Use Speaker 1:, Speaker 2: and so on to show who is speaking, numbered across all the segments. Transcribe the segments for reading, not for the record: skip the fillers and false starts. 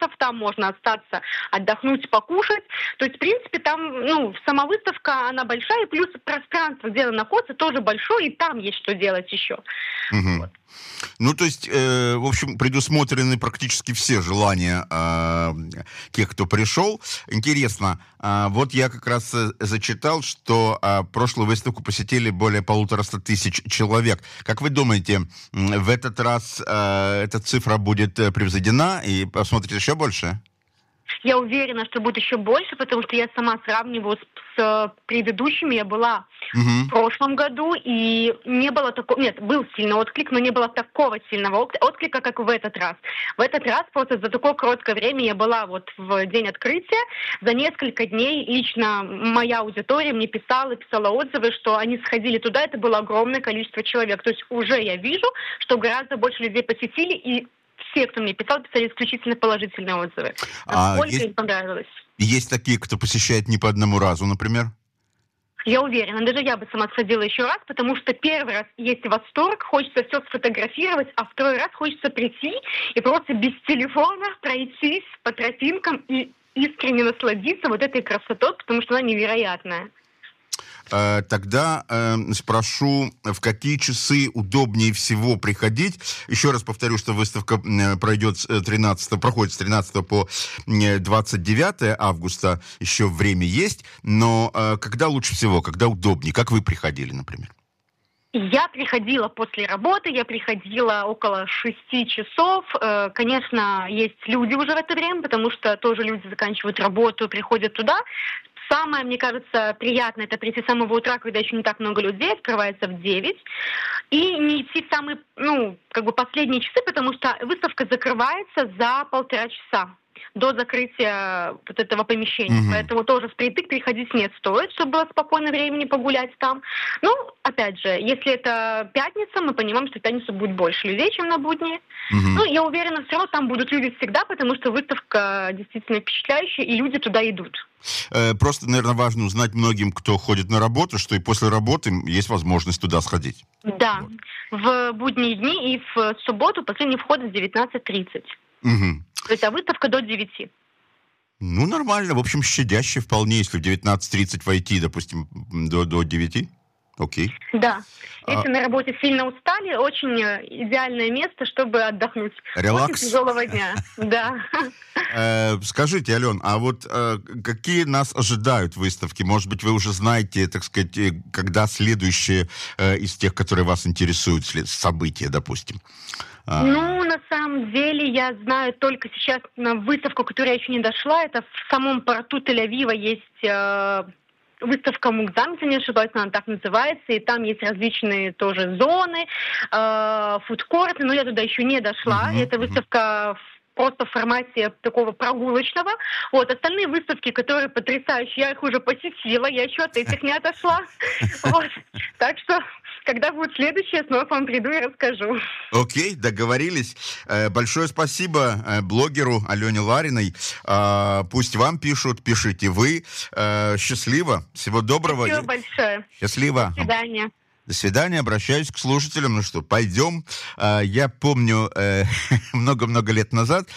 Speaker 1: отдыхов, там можно остаться, отдохнуть, покушать. То есть, в принципе, там, сама выставка, она большая, плюс пространство, где она находится, тоже большое, и там есть что делать еще.
Speaker 2: Угу.
Speaker 1: Вот.
Speaker 2: Ну, то есть, в общем, предусмотрены практически все желания тех, кто пришел. Интересно, вот я как раз зачитал, что прошлую выставку посетили более 150 тысяч человек. Как вы думаете, в этот раз эта цифра будет превзойдена и посмотрите еще больше?
Speaker 1: Я уверена, что будет еще больше, потому что я сама сравниваю с предыдущими. Я была в прошлом году, и не было такого... Нет, был сильный отклик, но не было такого сильного отклика, как в этот раз. В этот раз просто за такое короткое время я была вот в день открытия. За несколько дней лично моя аудитория мне писала отзывы, что они сходили туда, это было огромное количество человек. То есть уже я вижу, что гораздо больше людей посетили, и все, кто мне писал, писали исключительно положительные отзывы. Насколько им понравилось.
Speaker 2: Есть такие, кто посещает не по одному разу, например?
Speaker 1: Я уверена, даже я бы сама сходила еще раз, потому что первый раз есть восторг, хочется все сфотографировать, а второй раз хочется прийти и просто без телефона пройтись по тропинкам и искренне насладиться вот этой красотой, потому что она невероятная.
Speaker 2: Тогда спрошу, в какие часы удобнее всего приходить. Еще раз повторю, что выставка проходит с 13 по 29 августа. Еще время есть. Но когда лучше всего, когда удобнее? Как вы приходили, например?
Speaker 1: Я приходила после работы, я приходила около 6 часов. Конечно, есть люди уже в это время, потому что тоже люди заканчивают работу, приходят туда. Самое, мне кажется, приятное, это прийти с самого утра, когда еще не так много людей, открывается в 9. И не идти в самые, последние часы, потому что выставка закрывается за 1,5 часа до закрытия вот этого помещения. Поэтому тоже впритык приходить не стоит, чтобы было спокойно времени погулять там. Опять же, если это пятница, мы понимаем, что в пятницу будет больше людей, чем на будни. Я уверена, все равно там будут люди всегда, потому что выставка действительно впечатляющая, и люди туда идут.
Speaker 2: Просто, наверное, важно узнать многим, кто ходит на работу, что и после работы есть возможность туда сходить.
Speaker 1: Да, вот. В будние дни и в субботу последний вход в 19:30. То есть, а выставка до 9.
Speaker 2: Ну, нормально. В общем, щадяще вполне, если в 19:30 войти, допустим, до 9. Окей.
Speaker 1: Да. Если на работе сильно устали, очень идеальное место, чтобы отдохнуть.
Speaker 2: Релакс.
Speaker 1: После тяжелого дня. Да.
Speaker 2: Скажите, Ален, а вот какие нас ожидают выставки? Может быть, вы уже знаете, так сказать, когда следующие из тех, которые вас интересуют, события, допустим?
Speaker 1: На самом деле, я знаю только сейчас на выставку, которая еще не дошла. Это в самом порту Тель-Авива есть выставка Мукзам, если не ошибаюсь, она так называется, и там есть различные тоже зоны, фудкорты, но я туда еще не дошла. Это выставка просто в формате такого прогулочного. Вот, остальные выставки, которые потрясающие, я их уже посетила, я еще от этих не отошла. Вот. Так что, когда будет следующее, снова к вам приду и расскажу.
Speaker 2: Окей, договорились. Большое спасибо блогеру Алене Лариной. Пусть вам пишут, пишите вы. Счастливо. Всего доброго.
Speaker 1: Спасибо большое.
Speaker 2: Счастливо.
Speaker 1: До свидания.
Speaker 2: До свидания, обращаюсь к слушателям. Ну что, пойдем. Я помню, много-много лет назад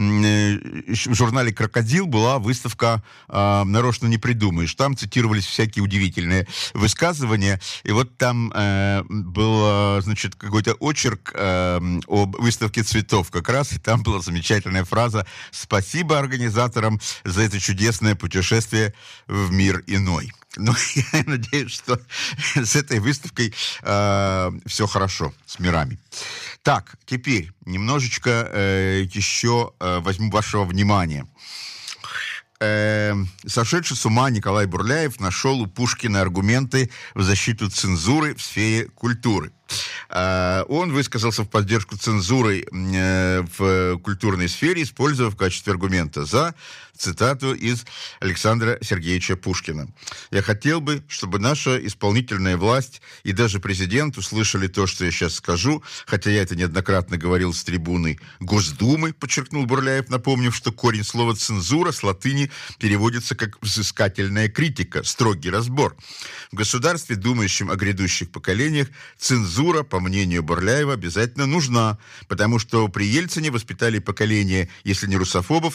Speaker 2: в журнале «Крокодил» была выставка «Нарочно не придумаешь». Там цитировались всякие удивительные высказывания. И вот там был, какой-то очерк об выставке цветов как раз. И там была замечательная фраза «Спасибо организаторам за это чудесное путешествие в мир иной». Ну, я надеюсь, что с этой выставкой все хорошо, с мирами. Так, теперь немножечко еще возьму вашего внимания. Сошедший с ума Николай Бурляев нашел у Пушкина аргументы в защиту цензуры в сфере культуры. Он высказался в поддержку цензуры в культурной сфере, используя в качестве аргумента за цитату из Александра Сергеевича Пушкина. «Я хотел бы, чтобы наша исполнительная власть и даже президент услышали то, что я сейчас скажу, хотя я это неоднократно говорил с трибуны Госдумы», подчеркнул Бурляев, напомнив, что корень слова «цензура» с латыни переводится как «взыскательная критика», «строгий разбор». В государстве, думающем о грядущих поколениях, цензура, по мнению Бурляева, обязательно нужна, потому что при Ельцине воспитали поколение, если не русофобов,